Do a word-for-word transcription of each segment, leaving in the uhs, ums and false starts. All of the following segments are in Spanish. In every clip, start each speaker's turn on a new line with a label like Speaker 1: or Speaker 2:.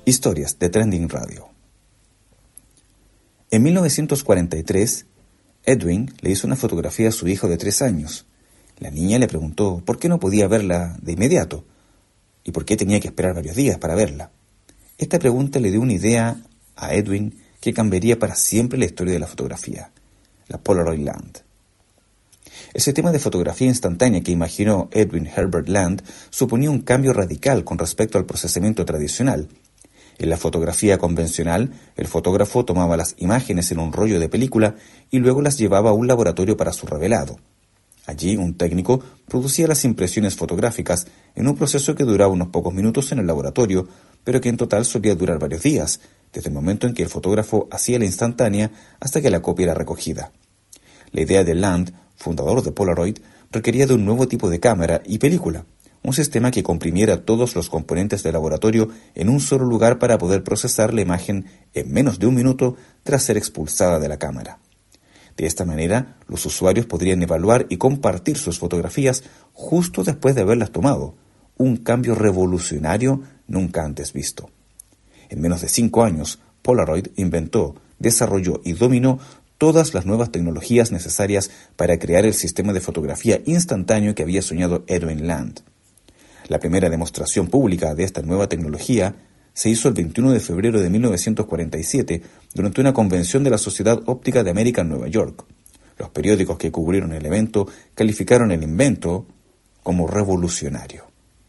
Speaker 1: Historias de Trending Radio. En mil novecientos cuarenta y tres, Edwin le hizo una fotografía a su hijo de tres años. La niña le preguntó por qué no podía verla de inmediato y por qué tenía que esperar varios días para verla. Esta pregunta le dio una idea a Edwin que cambiaría para siempre la historia de la fotografía, la Polaroid Land. El sistema de fotografía instantánea que imaginó Edwin Herbert Land suponía un cambio radical con respecto al procesamiento tradicional. En la fotografía convencional, el fotógrafo tomaba las imágenes en un rollo de película y luego las llevaba a un laboratorio para su revelado. Allí, un técnico producía las impresiones fotográficas en un proceso que duraba unos pocos minutos en el laboratorio, pero que en total solía durar varios días, desde el momento en que el fotógrafo hacía la instantánea hasta que la copia era recogida. La idea de Land, fundador de Polaroid, requería de un nuevo tipo de cámara y película, un sistema que comprimiera todos los componentes del laboratorio en un solo lugar para poder procesar la imagen en menos de un minuto tras ser expulsada de la cámara. De esta manera, los usuarios podrían evaluar y compartir sus fotografías justo después de haberlas tomado, un cambio revolucionario nunca antes visto. En menos de cinco años, Polaroid inventó, desarrolló y dominó todas las nuevas tecnologías necesarias para crear el sistema de fotografía instantáneo que había soñado Edwin Land. La primera demostración pública de esta nueva tecnología se hizo el veintiuno de febrero de mil novecientos cuarenta y siete durante una convención de la Sociedad Óptica de América en Nueva York. Los periódicos que cubrieron el evento calificaron el invento como revolucionario.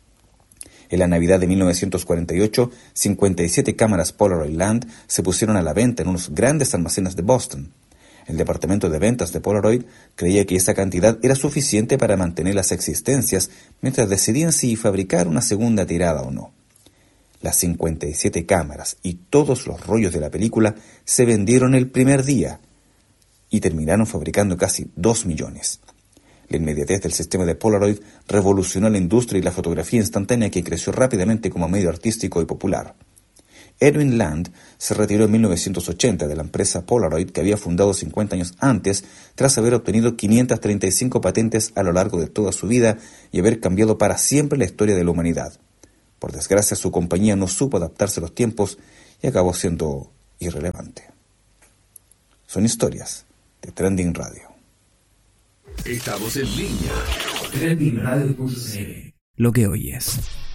Speaker 1: En la Navidad de mil novecientos cuarenta y ocho, cincuenta y siete cámaras Polaroid Land se pusieron a la venta en unos grandes almacenes de Boston. El departamento de ventas de Polaroid creía que esa cantidad era suficiente para mantener las existencias mientras decidían si fabricar una segunda tirada o no. Las cincuenta y siete cámaras y todos los rollos de la película se vendieron el primer día y terminaron fabricando casi dos millones. La inmediatez del sistema de Polaroid revolucionó la industria y la fotografía instantánea que creció rápidamente como medio artístico y popular. Edwin Land se retiró en mil novecientos ochenta de la empresa Polaroid que había fundado cincuenta años antes, tras haber obtenido quinientas treinta y cinco patentes a lo largo de toda su vida y haber cambiado para siempre la historia de la humanidad. Por desgracia, su compañía no supo adaptarse a los tiempos y acabó siendo irrelevante. Son historias de Trending Radio.
Speaker 2: Estamos en línea. trending radio punto c l. Lo que oyes.